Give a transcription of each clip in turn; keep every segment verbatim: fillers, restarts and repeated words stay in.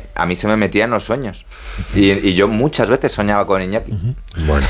me, a mí se me metía en los sueños. Y, y yo muchas veces soñaba con Iñaki. Uh-huh. Bueno.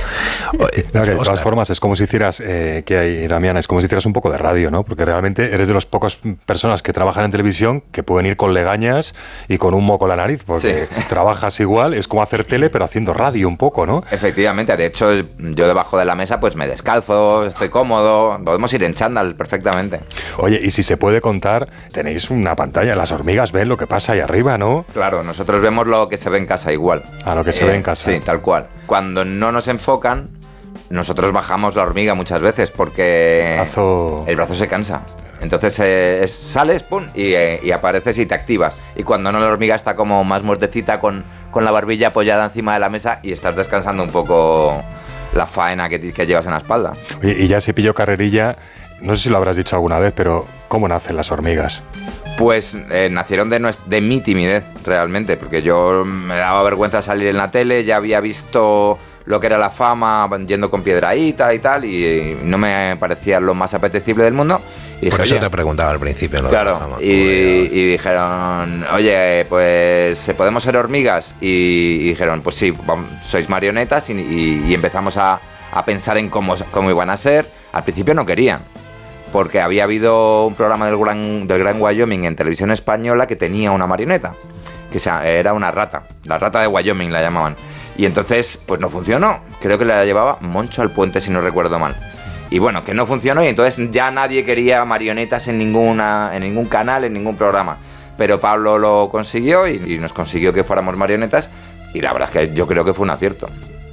No, que de todas formas, es como si hicieras, eh, que hay, Damián, es como si hicieras un poco de radio, ¿no? Porque realmente eres de las pocas personas que trabajan en televisión que pueden ir con legañas y con un moco en la nariz, porque sí. trabajas igual, es como hacer tele, pero haciendo radio un poco, ¿no? Efectivamente, de hecho, yo debajo de la mesa pues me descalzo, estoy cómodo, podemos ir en chándal perfectamente. Oye, y si se puede contar, tenéis una pantalla, las hormigas ven lo que pasa ahí arriba, ¿no? Claro, nosotros vemos lo que se ve en casa igual. A lo que se eh, ve en casa. Sí, tal cual. Cuando no nos enfocan, nosotros bajamos la hormiga muchas veces porque brazo... el brazo se cansa. Entonces eh, es, sales, pum, y, eh, y apareces y te activas. Y cuando no, la hormiga está como más muertecita con, con la barbilla apoyada encima de la mesa y estás descansando un poco la faena que, que llevas en la espalda. Oye, y ya si pillo carrerilla, no sé si lo habrás dicho alguna vez, pero ¿cómo nacen las hormigas? Pues eh, nacieron de, nuestra, de mi timidez, realmente, porque yo me daba vergüenza salir en la tele, ya había visto lo que era la fama yendo con Piedrahíta y tal, y no me parecía lo más apetecible del mundo. Y dije, por eso te preguntaba al principio. ¿No? Claro, fama, y, y dijeron, oye, pues ¿podemos ser hormigas? Y, y dijeron, pues sí, vamos, sois marionetas, y, y, y empezamos a, a pensar en cómo, cómo iban a ser. Al principio no querían, porque había habido un programa del Gran, del Gran Wyoming en televisión española que tenía una marioneta, que era una rata, la rata de Wyoming la llamaban. Y entonces, pues no funcionó. Creo que la llevaba Moncho al Puente, si no recuerdo mal. Y bueno, que no funcionó y entonces ya nadie quería marionetas en, ninguna, en ningún canal, en ningún programa. Pero Pablo lo consiguió y, y nos consiguió que fuéramos marionetas y la verdad es que yo creo que fue un acierto.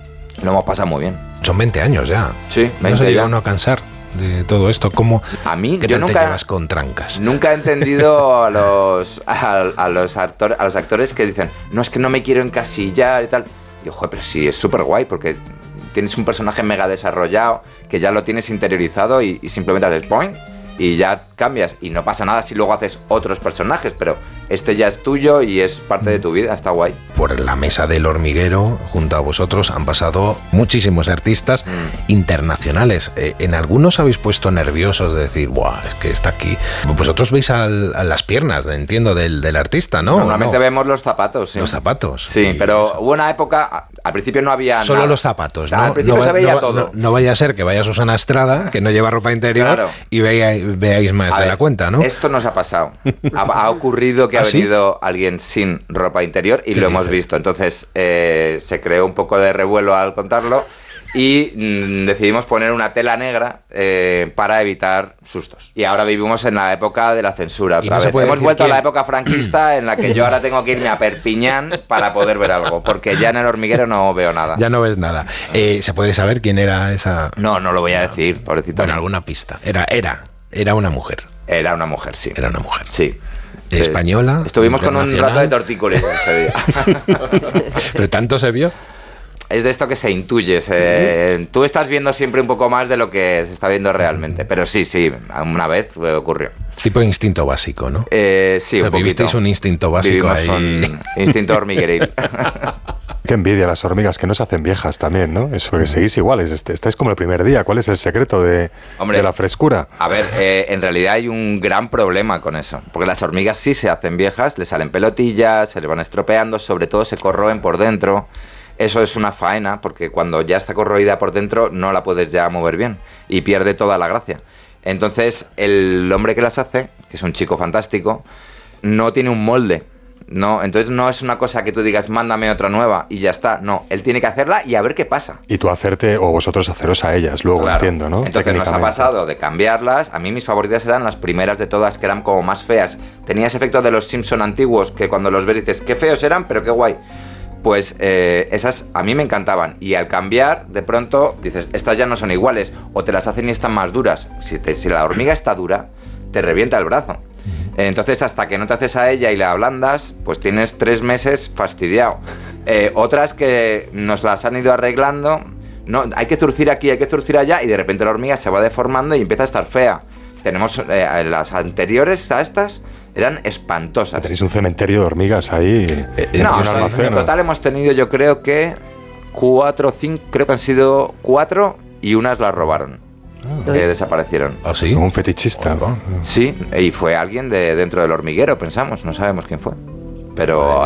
Lo hemos pasado muy bien. Son veinte años ya. Sí, veinte ¿No se llega ya. uno a cansar de todo esto? ¿Cómo a mí, ¿qué yo tal nunca, te llevas con trancas? Nunca he entendido a los, a, a, los actor, a los actores que dicen, no, es que no me quiero encasillar y tal. Y yo, joder, pero sí, es súper guay porque tienes un personaje mega desarrollado que ya lo tienes interiorizado y, y simplemente haces boing y ya cambias. Y no pasa nada si luego haces otros personajes, pero este ya es tuyo y es parte de tu vida, está guay. Por la mesa del hormiguero, junto a vosotros, han pasado muchísimos artistas mm. internacionales. Eh, en algunos habéis puesto nerviosos de decir, ¡buah, es que está aquí! Vosotros veis al, a las piernas, entiendo, del, del artista, ¿no? Normalmente ¿no? vemos los zapatos, sí. Los zapatos. Sí, pero eso. Hubo una época, al principio no había Solo nada. los zapatos, o sea, ¿no? Al principio no, se veía no, todo. No, no vaya a ser que vaya Susana Estrada, que no lleva ropa interior, claro. y vea, veáis más a de ver, la cuenta, ¿no? Esto nos ha pasado. ha, ha ocurrido que ¿Ah, ha venido ¿sí? alguien sin ropa interior y lo hemos dices? visto. Entonces eh, se creó un poco de revuelo al contarlo y mm, decidimos poner una tela negra eh, para evitar sustos. Y ahora vivimos en la época de la censura otra no vez. Hemos vuelto quién? a la época franquista en la que yo ahora tengo que irme a Perpiñán para poder ver algo, porque ya en el hormiguero no veo nada. Ya no ves nada. Eh, ¿Se puede saber quién era esa...? No, no lo voy a decir, pobrecita. Bueno, alguna pista. Era, era, era una mujer. Era una mujer, sí. Era una mujer. Sí. Española. Estuvimos con un rato de tortícolis ese día. ¿Pero tanto se vio? Es de esto que se intuye. Se, tú estás viendo siempre un poco más de lo que se está viendo realmente. Pero sí, sí, una vez ocurrió. Tipo instinto básico, ¿no? Eh, sí, o sea, un poquito. Vivisteis un instinto básico ahí. Un instinto hormigueril. Qué envidia las hormigas, que no se hacen viejas también, ¿no? Es porque seguís iguales, estáis como el primer día. ¿Cuál es el secreto de, Hombre, de la frescura? A ver, eh, en realidad hay un gran problema con eso. Porque las hormigas sí se hacen viejas, les salen pelotillas, se les van estropeando, sobre todo se corroen por dentro. Eso es una faena, porque cuando ya está corroída por dentro no la puedes ya mover bien y pierde toda la gracia. Entonces, el hombre que las hace, que es un chico fantástico, no tiene un molde. No, entonces no es una cosa que tú digas, mándame otra nueva y ya está. No, él tiene que hacerla y a ver qué pasa. Y tú hacerte, o vosotros haceros a ellas, luego, claro. entiendo, ¿no? Entonces nos ha pasado de cambiarlas. A mí mis favoritas eran las primeras de todas, que eran como más feas. Tenía ese efecto de los Simpson antiguos, que cuando los ves dices, qué feos eran, pero qué guay. Pues eh, esas a mí me encantaban. Y al cambiar, de pronto, dices, estas ya no son iguales. O te las hacen y están más duras. Si, te, si la hormiga está dura, te revienta el brazo. Entonces, hasta que no te haces a ella y la ablandas, pues tienes tres meses fastidiado. Eh, otras que nos las han ido arreglando, no, hay que zurcir aquí, hay que zurcir allá, y de repente la hormiga se va deformando y empieza a estar fea. Tenemos eh, las anteriores a estas, eran espantosas. Tenéis un cementerio de hormigas ahí. Eh, no, en, en total hemos tenido, yo creo que cuatro, cinco, creo que han sido cuatro y unas las robaron. Que eh, desaparecieron. ¿Ah, sí? Como un fetichista. Sí, y fue alguien de dentro del hormiguero, pensamos, no sabemos quién fue. Pero